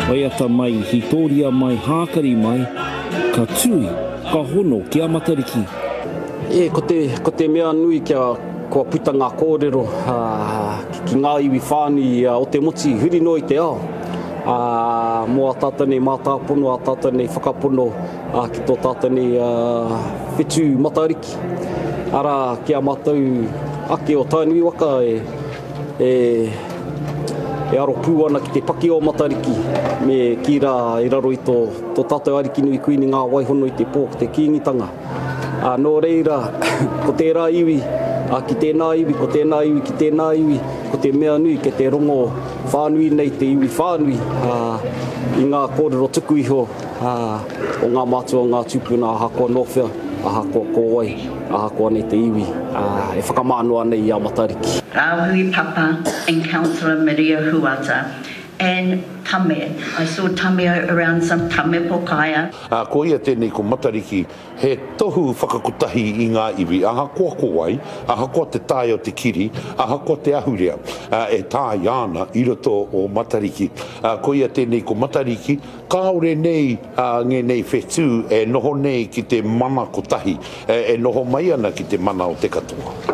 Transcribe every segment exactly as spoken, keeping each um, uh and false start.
Waiata mai, hitoria mai, hākari mai, ka tui, ka hono, kia matariki. E, ko te, ko te mea nui kia kua puta ngā kōrero uh, ki ngā iwi whānui uh, o te moti huri no i te ao. Uh, mo a tātane mātāpono, a tātane whakapono, uh, ki tō tātane uh, whetū matariki. Ara, kia mātou ake o tainui waka e, e, e aro pū ana ki te paki o matariki. Me ki rā, i raro i tō, tō tātou ariki nui kuini ngā waihono i te pō, ki te kīngitanga. Uh, nō reira, ko tērā iwi, uh, ki tēnā iwi, ko tēnā iwi, ki tēnā iwi, ko te mea nui, ke te rongo whānui nei, te iwi whānui, uh, i ngā kōrero tuku iho, uh, o ngā mātua, ngā tūpuna, a hakoa nōwhia, a hakoa kōwai, a hakoa nei te iwi, uh, e whakamānoa nei i a matariki. Rāhui Papa and Councillor Maria Huata. And tame. I saw tame around some tame pokaia. Uh, ko ia tēnei ko matariki, he tohu whakakutahi i ngā iwi, a hakoa kowai, a hakoa te tāi o te kiri, a hakoa te ahurea, uh, e tā iana i roto o matariki. Uh, ko ia tēnei ko matariki, kaore nei uh, nge nei whetū e noho nei ki te mana kotahi, e, e noho mai ana ki te mana o te katoa.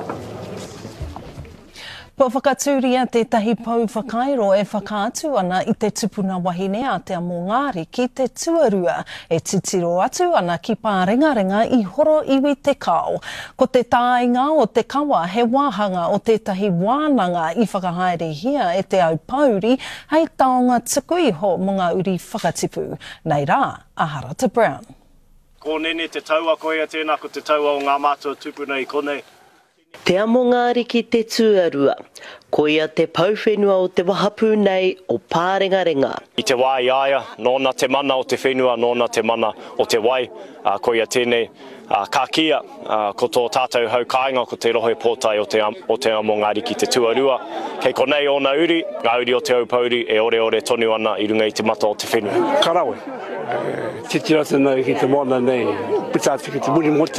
Po whakatūria tētahi pau whakairo e whakaatu ana i te tupuna wahine a te Amongari ki te tuarua e titiro atu ana ki pārengarenga i horo iwi te kao. Ko te tāinga o te kawa he wāhanga o tētahi wānanga i whakahaere hia e te au pauri hei taonga tuku iho mō ngā uri whakatipu. Nei rā, Aharata Brown. Ko nene te taua koea tēnā ko te taua o ngā mātua tupuna i konei. Te Amongari ki te tuarua, ko ia te pauwhenua o te wahapū nei o pārengarenga. I te wai aia, nōna te mana o te whenua, nōna te mana o te wai, uh, ko ia tēnei uh, ka kia, uh, ko tō tātou hau kāinga, ko te rohe pōtai o te, o te Amongari ki te tuarua. Kei konei o ngā uri, ngā uri o te aupauri e ore ore tonu ana i runga i te mata o te whenua. Karawe, titira tēnei ki te mana nei, pitati ki te muri motu.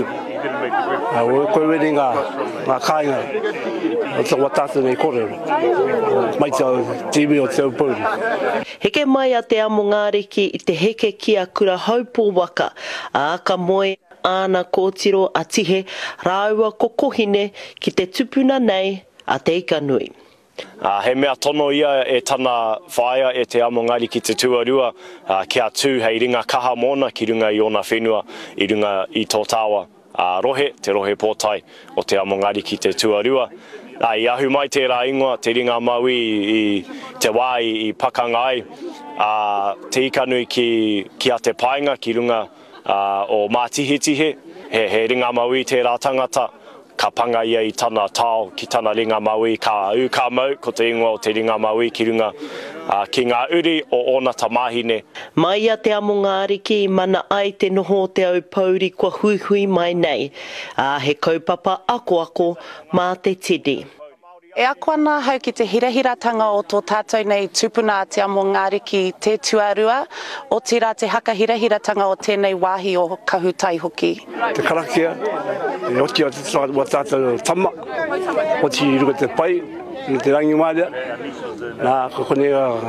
Koe weri ngā, ngā kāinga, o te watata nei kōrero, mai te iwi o te aupauri. Heke mai a te Amongari ki i te heke ki a kura haupō waka, a aka moe ana kōtiro a tihe, rāua kokohine ki te tupuna nei a te ikanui. Uh, he mea tono ia e tana whaia e te Amongari ki te tuarua, uh, kia tū hei ringa kaha mōna ki runga i ona whenua, i runga i tō tāua. Uh, rohe, te rohe pōtai o te Amongari ki te tuarua. Uh, I ahu mai tērā ingoa, te ringa maui i te wai i Pakangai, uh, te ikanui ki, ki a te painga ki runga uh, o mātihitihe, he, he ringa maui tērā tangata, ka panga ia i tana tāo ki tana ringa maui, ka u ka mau ko te ingoa o te ringa maui ki runga uh, ki ngā uri o ona tamahine. Mai a te Amongari ki mana ai te noho o te aupauri kua hui hui mai nei, uh, he kaupapa ako ako mā te tidi. E ako ana hau ki te hirahiratanga o tō tātou nei tupuna a te Amongari ki te tuarua, o tira te haka hirahiratanga o tēnei wāhi o kahutai hoki. Te karakia, e oti o te tātou tama, oti i ruka te pai, i te rangi māria, nā kakone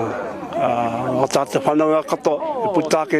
o tātou whanau kato, e putake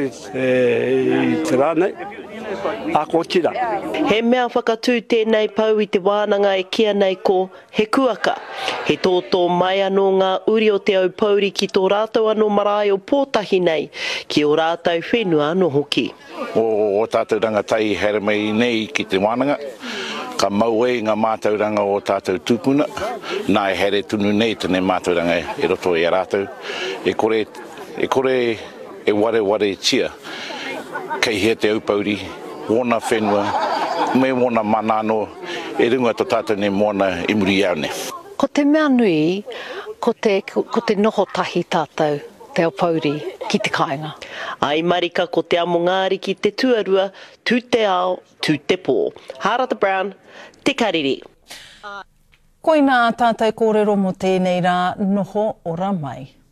i te rānei. Ako tira. He mea whakatū tēnei pau i te wānanga e kia nei ko he kuaka. He tōtō mai anō ngā uri o te aupauri ki tō rātou anō marae o pōtahi nei, ki o rātou whenua anō hoki. O, o tātou rangatai here mai nei ki te wānanga, ka mau e ngā mātauranga o tātou tūpuna, nā e here tunu nei tēnei mātauranga e roto e rātou. E kore, e kore e ware ware tia, kei hea te aupauri, wona whenua, me wona manano, e runga to tātou ne moana i muri au ne. Ko te mea nui, ko te, ko te noho tahi tātou, te aupauri ki te kāinga. Ai marika ko te Amongari ki te tuarua, tū te ao, tū te pō. Harata Brown, te kariri. Koina a tātou kōrero mo tēnei rā noho ora mai.